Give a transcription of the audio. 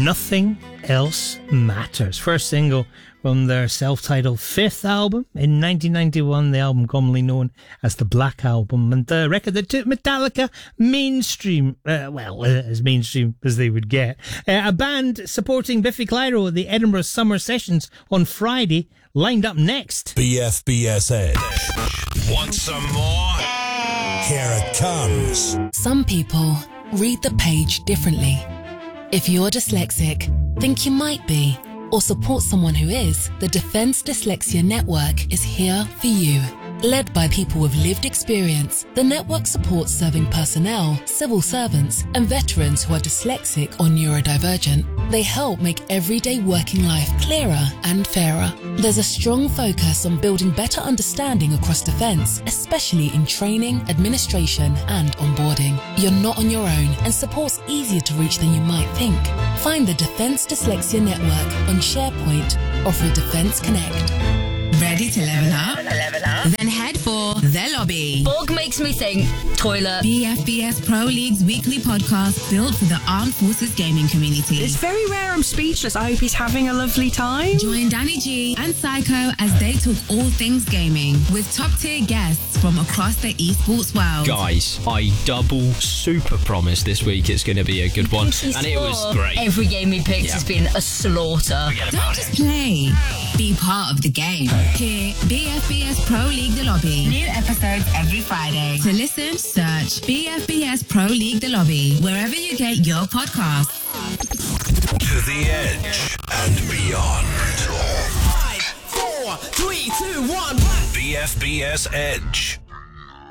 Nothing Else Matters. First single from their self-titled fifth album in 1991, the album commonly known as the Black Album, and the record that took Metallica mainstream, as mainstream as they would get. A band supporting Biffy Clyro at the Edinburgh Summer Sessions on Friday lined up next. BFBS Edge. Want some more? Here it comes. Some people read the page differently. If you're dyslexic, think you might be, or support someone who is, the Defense Dyslexia Network is here for you. Led by people with lived experience, the network supports serving personnel, civil servants, and veterans who are dyslexic or neurodivergent. They help make everyday working life clearer and fairer. There's a strong focus on building better understanding across defense, especially in training, administration, and onboarding. You're not on your own, and support's easier to reach than you might think. Find the Defense Dyslexia Network on SharePoint or through Defense Connect. Ready to level up? Then head for The Lobby. Borg makes me think toilet. BFBS Pro League's weekly podcast built for the Armed Forces gaming community. It's very rare I'm speechless. I hope he's having a lovely time. Join Danny G and Psycho as they talk all things gaming with top-tier guests from across the esports world. Guys, I double super promise this week it's going to be a good one. And it was great. Every game he picks has been a slaughter. Don't just play. Be part of the game. Hear BFBS Pro League The Lobby. New episodes every Friday. To listen, search BFBS Pro League The Lobby wherever you get your podcasts. To the edge and beyond. 5, 4, 3, 2, 1. BFBS Edge.